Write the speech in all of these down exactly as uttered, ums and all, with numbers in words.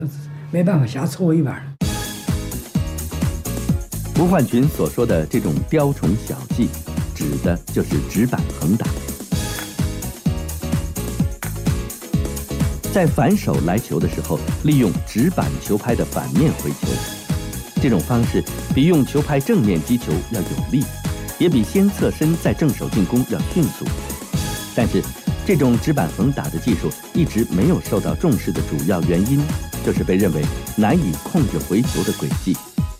没办法瞎凑一板。 吴焕群所说的这种雕虫小技，指的就是直板横打。在反手来球的时候，利用直板球拍的反面回球，这种方式比用球拍正面击球要有力，也比先侧身再正手进攻要迅速。但是，这种直板横打的技术一直没有受到重视的主要原因，就是被认为难以控制回球的轨迹。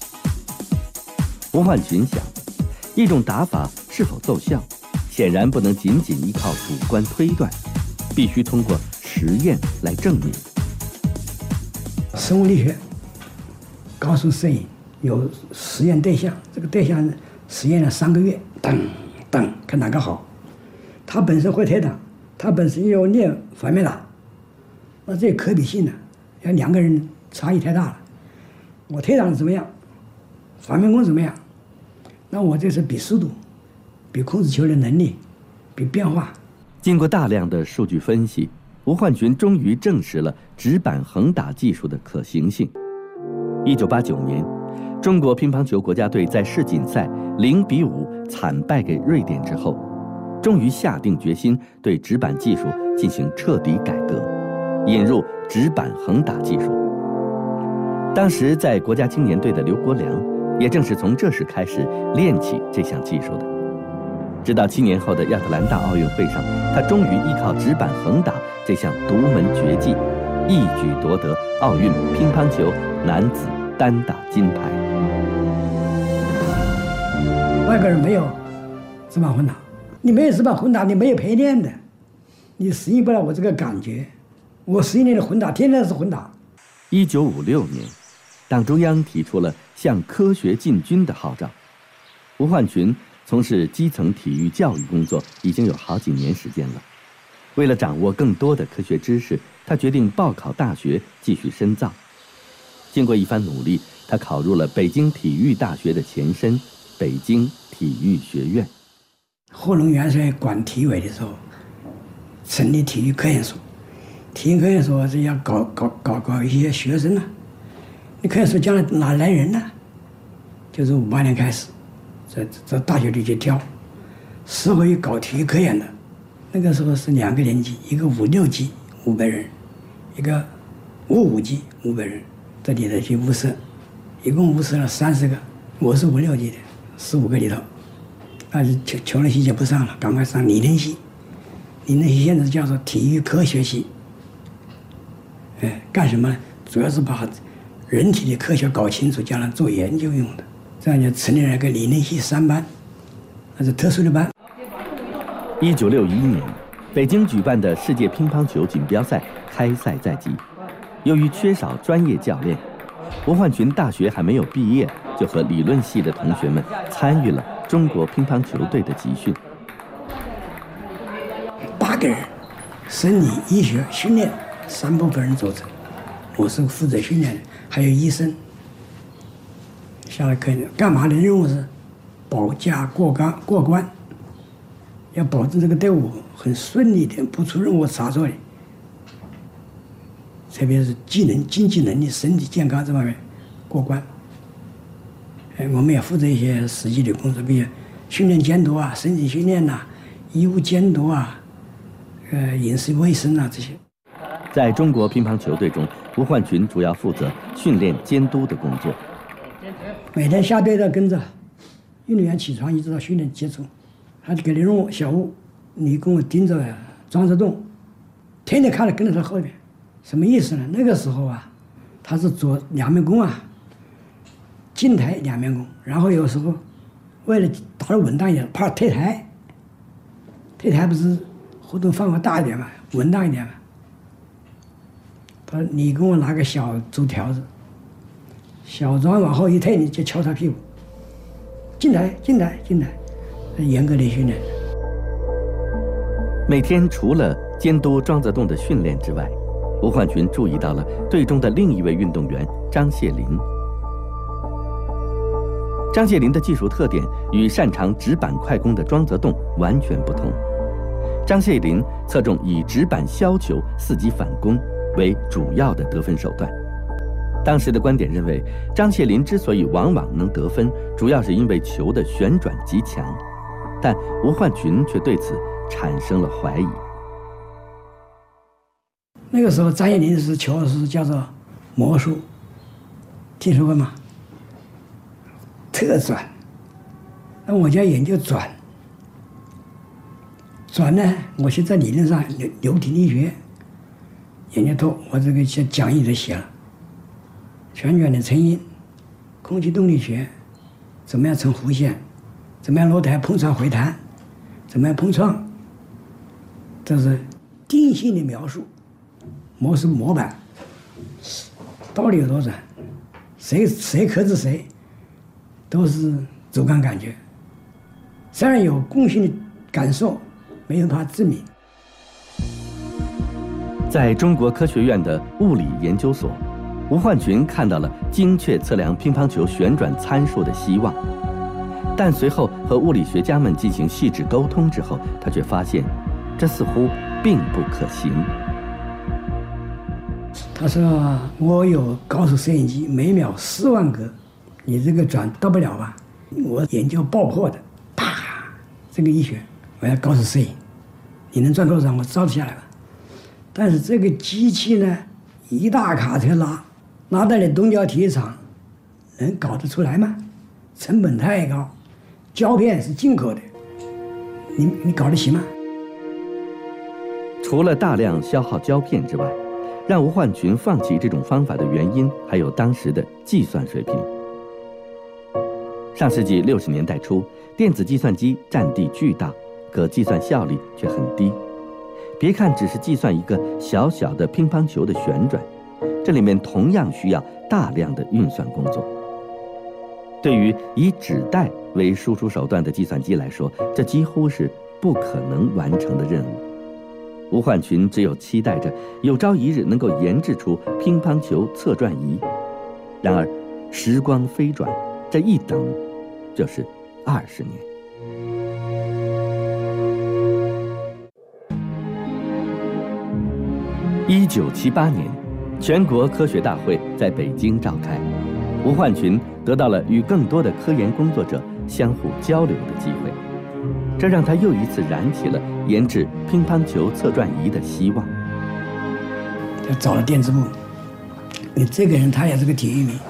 吴焕群想，一种打法是否奏效，显然不能仅仅依靠主观推断，必须通过实验来证明。 生物力学告诉摄影有实验对象，这个对象实验了三个月，等等看哪个好。他本身会推挡，他本身又练反面打，那这可比性呢，要两个人差异太大了。我推挡怎么样，反面攻怎么样？那我这是比速度，比控制球的能力，比变化。 经过大量的数据分析，吴焕群终于证实了直板横打技术的可行性。一九八九年，中国乒乓球国家队在世锦赛零比五惨败给瑞典之后，终于下定决心对直板技术进行彻底改革，引入直板横打技术。当时在国家青年队的刘国梁，也正是从这时开始练起这项技术的。直到七年后的亚特兰大奥运会上，他终于依靠直板横打这项独门绝技，一举夺得奥运乒乓球男子单打金牌。 外国人没有直板横打，你没有直板横打，你没有陪练的，你适应不了我这个感觉。我十一年的混打，天天是混打。 一九五六年，党中央提出了向科学进军的号召。吴焕群从事基层体育教育工作已经有好几年时间了。为了掌握更多的科学知识，他决定报考大学继续深造。经过一番努力，他考入了北京体育大学的前身北京体育学院。 贺龙元帅管体委的时候，成立体育科研所。体育科研所是要搞搞搞搞一些学生啊，你科研所将来哪来人呢？就是五八年开始，在在大学里去挑，适合于搞体育科研的。那个时候是两个年级，一个五六级五百人，一个五五级五百人，这里头去物色，一共物色了三十个，我是五六级的，十五个里头，但是求求了系就不上了，赶快上理论系。理论系现在叫做体育科学系。哎，干什么呢？主要是把人体的科学搞清楚，将来做研究用的。这样就成立了一个理论系三班，那是特殊的班。 一九六一年，北京举办的世界乒乓球锦标赛开赛在即，由于缺少专业教练，吴焕群大学还没有毕业，就和理论系的同学们参与了中国乒乓球队的集训。 八个人，生理、医学、训练三部分人组成，我是负责训练的，还有医生。下来可以干嘛的任务是保驾过关过关，要保证这个队伍很顺利的，不出任何差错的，特别是技能、经济能力、身体健康这方面过关。哎，我们也负责一些实际的工作，比如训练监督啊、身体训练呐、啊、医务监督啊、呃饮食卫生啊这些。 在中国乒乓球队中，吴焕群主要负责训练监督的工作。 每天下队都跟着运动员起床一直到训练结束，他就给你任务小吴，你跟我盯着庄则栋，天天看着跟着他后面，什么意思呢？那个时候啊，他是做两面弓啊，近台两面弓，然后有时候为了打得稳当一点，怕退台，退台不是活动范围大一点嘛，稳当一点嘛。他说你给我拿个小竹条子。小庄往后一退，你就敲他屁股，进来，进来，进来，严格的训练。 每天除了监督庄则栋的训练之外，吴焕群注意到了队中的另一位运动员张谢林。张谢林的技术特点与擅长直板快攻的庄则栋完全不同。张谢林侧重以直板削球、伺机反攻为主要的得分手段。 当时的观点认为，张谢林之所以往往能得分，主要是因为球的旋转极强，但吴焕群却对此产生了怀疑。 那个时候张谢林是球是叫做魔术，听说过吗？特转，那我就要研究转。转呢，我现在理论上流流体力学研究透，我这个讲讲义都写了。旋转的成因，空气动力学，怎么样成弧线，怎么样落台碰撞回弹，怎么样碰撞，这是定性的描述，模式模板，到底有多转，谁谁克制谁，都是主观感觉。虽然有共性的感受，没有办法证明。 在中国科学院的物理研究所，吴焕群看到了精确测量乒乓球旋转参数的希望，但随后和物理学家们进行细致沟通之后，他却发现，这似乎并不可行。 他说：“我有高速摄影机，每秒四万个，你这个转到不了吧？我研究爆破的，啪，这个一选，我要高速摄影，你能赚多少？我照下来吧。但是这个机器呢，一大卡车拉。”拿到你东郊体育场，能搞得出来吗？成本太高，胶片是进口的，你你搞得起吗？ 除了大量消耗胶片之外，让吴焕群放弃这种方法的原因，还有当时的计算水平。上世纪六十年代初，电子计算机占地巨大，可计算效率却很低。别看只是计算一个小小的乒乓球的旋转，这里面同样需要大量的运算工作。对于以纸带为输出手段的计算机来说，这几乎是不可能完成的任务。吴焕群只有期待着有朝一日能够研制出乒乓球测转仪。然而，时光飞转，这一等就是二十年。一九七八年。全国科学大会在北京召开，吴焕群得到了与更多的科研工作者相互交流的机会，这让他又一次燃起了研制乒乓球测转仪的希望。 他找了电子部，你这个人他也是个体育迷，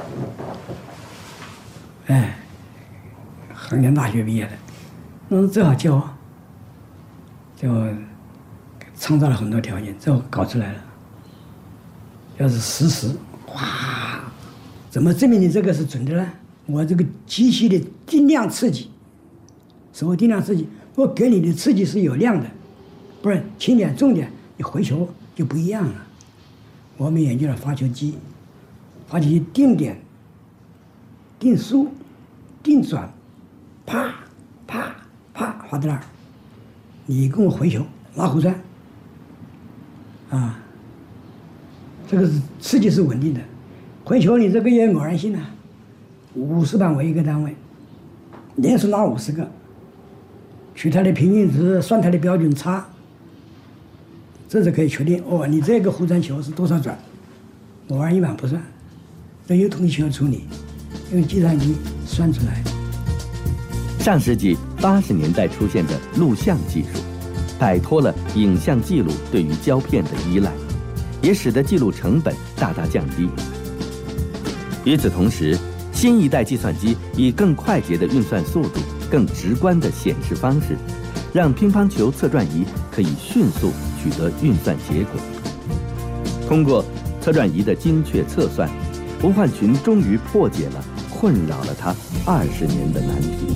哎，衡阳大学毕业的，那正好叫我，就创造了很多条件，最后搞出来了。要是实时，哇，怎么证明你这个是准的呢？我这个机器的定量刺激，所谓定量刺激，我给你的刺激是有量的，不然轻点重点，你回球就不一样了。我们研究了发球机，发球机定点、定速、定转，啪啪啪划到那儿，你跟我回球拉弧转，啊。这个是刺激是稳定的，回球你这个也有偶然性啊，五十板为一个单位，连续拉五十个，取它的平均值，算它的标准差，这是可以确定哦，你这个弧转球是多少转，偶然一板不算，这有统计学处理，用计算机算出来。 上世纪八十年代出现的录像技术，摆脱了影像记录对于胶片的依赖，也使得记录成本大大降低。与此同时，新一代计算机以更快捷的运算速度、更直观的显示方式，让乒乓球测转仪可以迅速取得运算结果。通过测转仪的精确测算，吴焕群终于破解了困扰了他二十年的难题。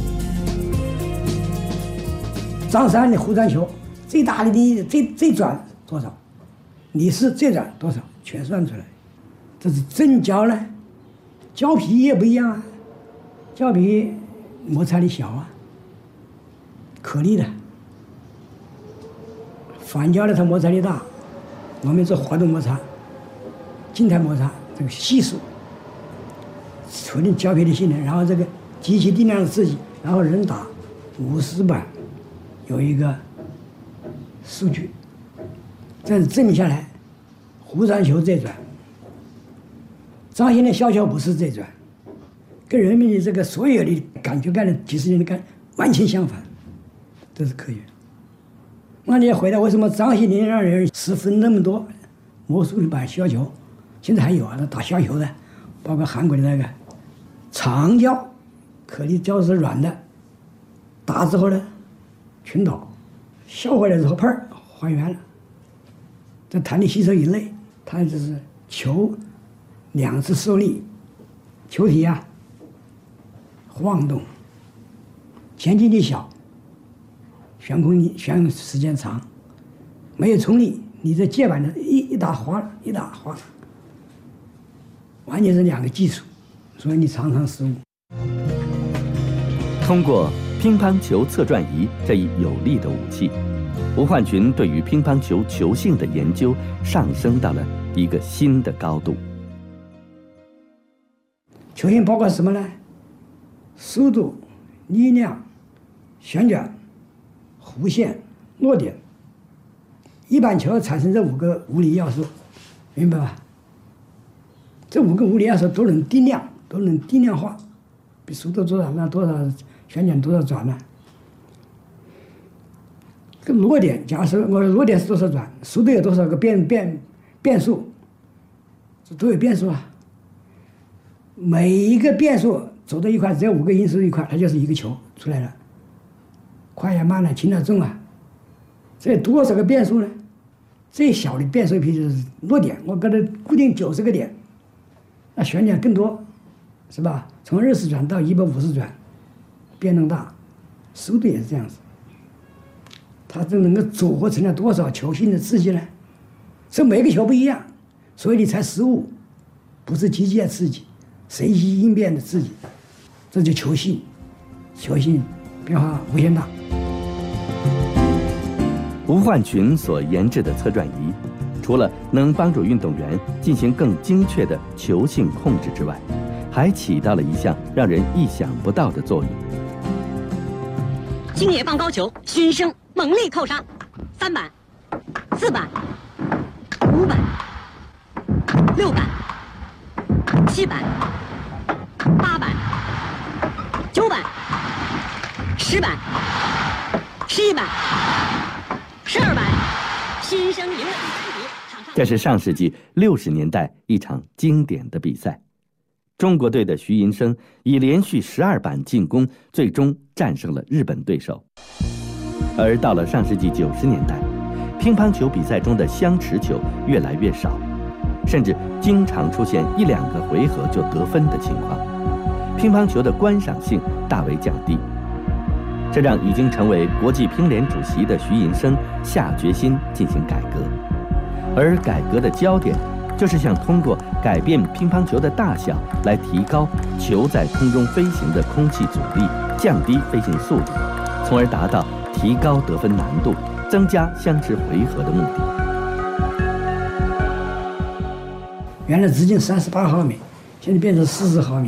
张三的弧转球最大的力最最转多少？你是最转多少？全算出来。这是正胶呢，胶皮也不一样啊，胶皮摩擦力小啊，颗粒的。反胶的它摩擦力大，我们做滑动摩擦、静态摩擦，这个系数确定胶皮的性能，然后这个机器定量的刺激，然后人打五十板，有一个数据，这样证明下来，弧转球这转张先的小球不是这转，跟人民的这个所有的感觉概念、几十年的概念完全相反，这是科学。那你也回答为什么张先林让人十分那么多魔术的板小球，现在还有啊，那打小球的，包括韩国的那个长胶，颗粒胶是软的，打之后呢，群倒，消回来之后砰还原了。在弹力吸收以内，它就是球两次受力，球体啊晃动，前进力小，悬空力悬时间长，没有冲力，你这接板的一一打滑了，一打滑了，完全是两个技术，所以你常常失误。 通过乒乓球测转仪这一有力的武器，吴焕群对于乒乓球球性的研究上升到了一个新的高度。 球性包括什么呢？速度、力量、旋转、弧线、落点。一板球产生这五个物理要素，明白吧？这五个物理要素都能定量，都能定量化。比速度多少，那多少旋转多少转呢？这个落点，假设我的落点是多少转，速度有多少个变变变数，这都有变数啊。每一个变数走到一块，只要五个因素一块，它就是一个球出来了。快呀、慢了、轻了、重啊，这有多少个变数呢？最小的变数皮就是落点，我给它固定九十个点，那旋转更多，是吧？从二十转到一百五十转，变动大，速度也是这样子。它这能够组合成了多少球性的刺激呢？这每个球不一样，所以你才失误，不是机械刺激，随机应变的刺激，这就球性，球性变化无限大。 吴焕群所研制的测转仪，除了能帮助运动员进行更精确的球性控制之外，还起到了一项让人意想不到的作用。 星野放高球，循声猛力扣杀，三板、四板、五板、六板、七板、八板、九板、十板、十一板、十二板，新生赢了第三局。 这是上世纪六十年代一场经典的比赛。中国队的徐寅生以连续十二板进攻，最终战胜了日本对手。而到了上世纪九十年代，乒乓球比赛中的相持球越来越少，甚至经常出现一两个回合就得分的情况，乒乓球的观赏性大为降低。这让已经成为国际乒联主席的徐寅生下决心进行改革，而改革的焦点就是想通过改变乒乓球的大小来提高球在空中飞行的空气阻力，降低飞行速度，从而达到提高得分难度、增加相持回合的目的。 原来直径三十八毫米，现在变成四十毫米，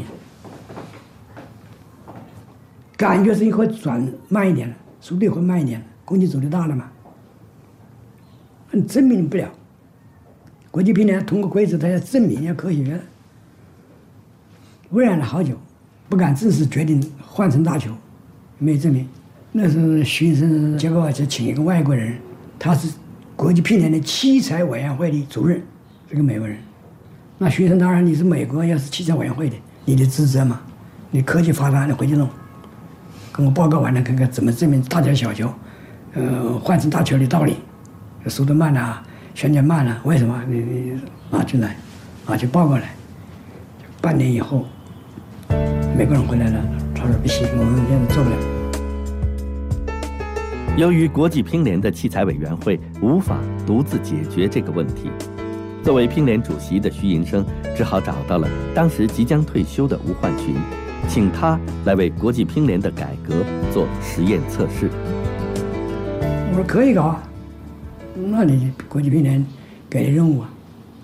感觉是一会转慢一点了，速度会慢一点了，空气阻力大了嘛，证明不了。国际乒联通过规则，它要证明要科学，污染了好久，不敢正式决定换成大球，没有证明。那时候徐寅生，结果就请一个外国人，他是国际乒联的器材委员会的主任，是个美国人。那徐寅生当然你是美国要是器材委员会的，你的职责嘛，你科技发达你回去弄，跟我报告完了，看看怎么证明大球小球，呃，换成大球的道理，速度慢了。旋转慢了，为什么？你你拿进来，拿去报告来。半年以后，美国人回来了，他说不行，我们现在做不了。 由于国际乒联的器材委员会无法独自解决这个问题，作为乒联主席的徐寅生只好找到了当时即将退休的吴焕群，请他来为国际乒联的改革做实验测试。 我说可以搞啊。那你国际乒联给的任务啊，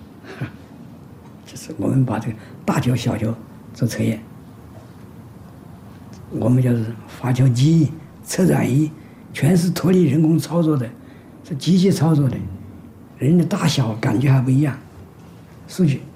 就是我们把这个大球、小球做测验，我们就是发球机、测转仪，全是脱离人工操作的，是机械操作的，人的大小感觉还不一样，数据